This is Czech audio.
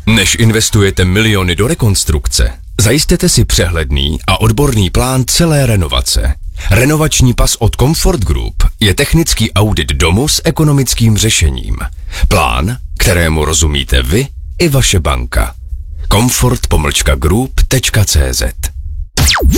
Než investujete miliony do rekonstrukce, zajistěte si přehledný a odborný plán celé renovace. Renovační pas od Comfort Group je technický audit domu s ekonomickým řešením. Plán, kterému rozumíte vy i vaše banka. comfort-group.cz